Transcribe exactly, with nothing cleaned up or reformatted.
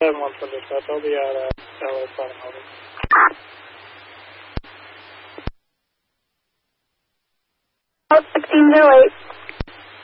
seven one for dispatch. I'll be at uh, L A Platinum over. Oh, sixteen oh eight.